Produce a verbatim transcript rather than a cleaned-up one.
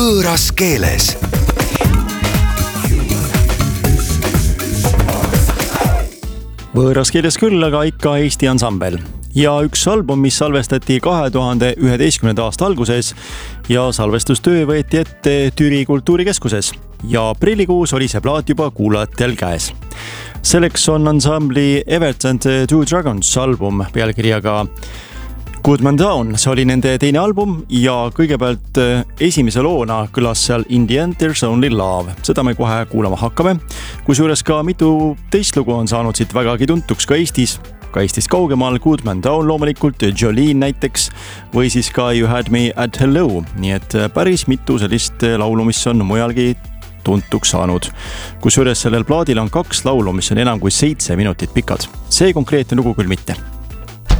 võõras keeles. Võõras keeles küll, aga ikka Eesti ansambel. Ja üks album, mis salvestati kahe tuhande üheteistkümnenda aasta alguses ja salvestustöö võeti ette Türi kultuurikeskuses. Ja aprillikuus oli see plaat juba kuulajatel käes. Selleks on ansambli Evert and the Two Dragons album pealkirjaga Good Man Down. See oli nende teine album ja kõigepealt esimese loona kõlas seal In the End There's Only Love. Seda me kohe kuulama hakkame. Kusjuures ka mitu teist lugu on saanud siit vägagi tuntuks ka Eestis. Ka Eestist kaugemal Good Man Down loomulikult, Jolene näiteks või siis ka You Had Me at Hello. Nii et päris mitu sellist laulu, mis on mujalgi tuntuks saanud. Kusjuures sellel plaadil on kaks laulu, mis on enam kui seitse minutit pikad. See konkreetne lugu küll mitte.